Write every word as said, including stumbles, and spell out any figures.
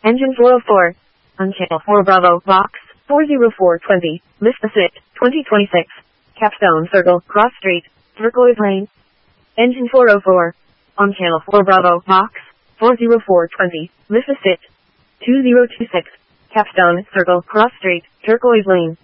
Engine four oh four. On channel four Bravo, box four oh four twenty. List the sit, twenty twenty-six. Capstone Circle, Cross Street, Turquoise Lane. Engine four oh four. On channel four Bravo, box four oh four twenty. List the sit, two oh two six. Capstone Circle, Cross Street, Turquoise Lane.